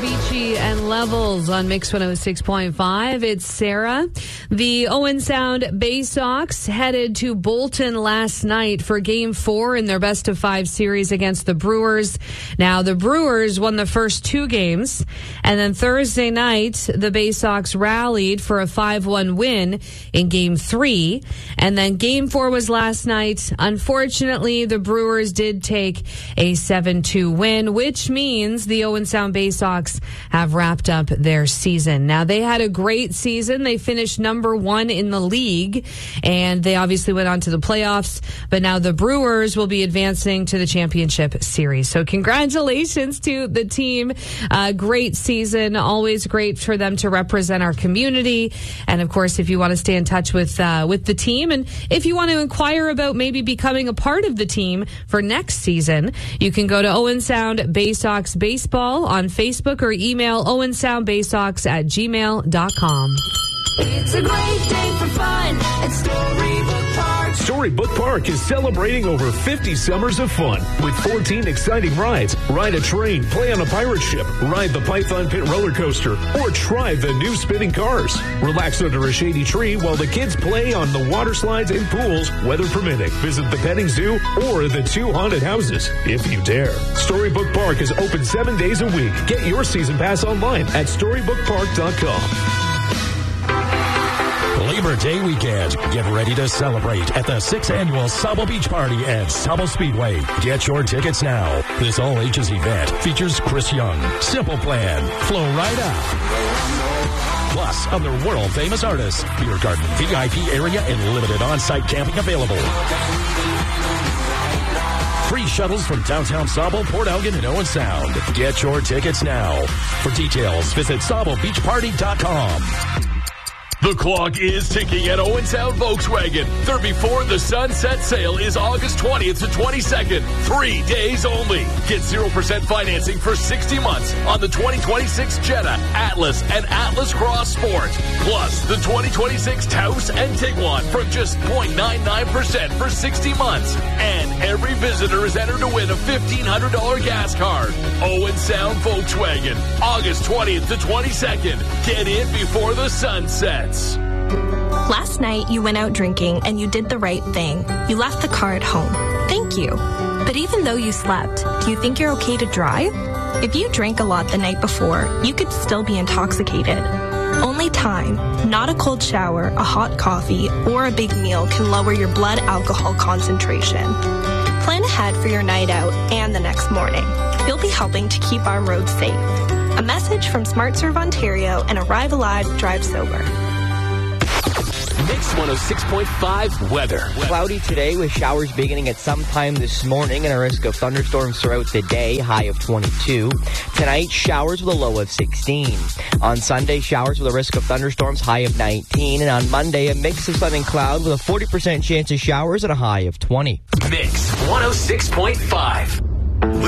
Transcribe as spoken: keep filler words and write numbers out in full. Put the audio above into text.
Beachy and Levels on Mix one oh six point five. It's Sarah. The Owen Sound Bay Sox headed to Bolton last night for Game four in their best of five series against the Brewers. Now, the Brewers won the first two games, and then Thursday night, the Bay Sox rallied for a five one win in Game three, and then Game four was last night. Unfortunately, the Brewers did take a seven two win, which means the Owen Sound Bay Sox have wrapped up their season. Now, they had a great season. They finished number one in the league, and they obviously went on to the playoffs, but now the Brewers will be advancing to the championship series. So congratulations to the team. Uh, great season. Always great for them to represent our community. And of course, if you want to stay in touch with, uh, with the team, and if you want to inquire about maybe becoming a part of the team for next season, you can go to Owen Sound Bay Sox Baseball on Facebook or email owensoundbaysox at gmail dot com. It's a great day for fun at Storybook Park. Storybook Park is celebrating over fifty summers of fun with fourteen exciting rides. Ride a train, play on a pirate ship, ride the Python Pit roller coaster, or try the new spinning cars. Relax under a shady tree while the kids play on the water slides and pools, weather permitting. Visit the petting zoo or the two haunted houses, if you dare. Storybook Park is open seven days a week. Get your season pass online at storybook park dot com. Labor Day weekend. Get ready to celebrate at the sixth Annual Sabo Beach Party at Sabo Speedway. Get your tickets now. This all-ages event features Chris Young, Simple Plan, Flow Rida, plus other world-famous artists. Beer garden, V I P area, and limited on-site camping available. Free shuttles from downtown Sabo, Port Elgin, and Owen Sound. Get your tickets now. For details, visit sabo beach party dot com. The clock is ticking at Owen Sound Volkswagen. Their Before the Sunset sale is August twentieth to twenty-second. Three days only. Get zero percent financing for sixty months on the twenty twenty-six Jetta, Atlas, and Atlas Cross Sport. Plus, the twenty twenty-six Taos and Tiguan from just zero point nine nine percent for sixty months. And every visitor is entered to win a fifteen hundred dollars gas card. Owen Sound Volkswagen. August twentieth to twenty-second. Get in before the sun sets. Last night, you went out drinking and you did the right thing. You left the car at home. Thank you. But even though you slept, do you think you're okay to drive? If you drank a lot the night before, you could still be intoxicated. Only time, not a cold shower, a hot coffee, or a big meal can lower your blood alcohol concentration. Plan ahead for your night out and the next morning. You'll be helping to keep our roads safe. A message from SmartServe Ontario and Arrive Alive, Drive Sober. Mix one oh six point five weather. Cloudy today with showers beginning at some time this morning and a risk of thunderstorms throughout the day, high of twenty-two. Tonight, showers with a low of sixteen. On Sunday, showers with a risk of thunderstorms, high of nineteen. And on Monday, a mix of sun and cloud with a forty percent chance of showers and a high of twenty. Mix one oh six point five.